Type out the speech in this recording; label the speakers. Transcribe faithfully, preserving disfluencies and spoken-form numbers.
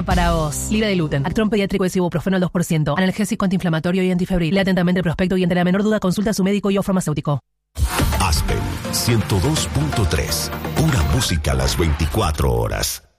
Speaker 1: Para vos, libre de gluten, Actron pediátrico es ibuprofeno al dos por ciento, analgésico antiinflamatorio y antifebril. Lee atentamente el prospecto y ante la menor duda consulta a su médico y o farmacéutico.
Speaker 2: Aspen ciento dos punto tres, pura música a las veinticuatro horas.